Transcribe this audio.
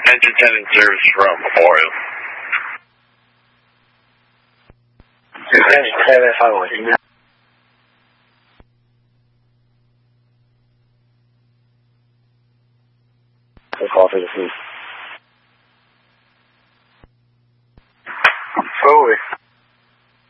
Engine 10 in service from Memorial. Engine 10 5-1. Call for the fleet. Forward.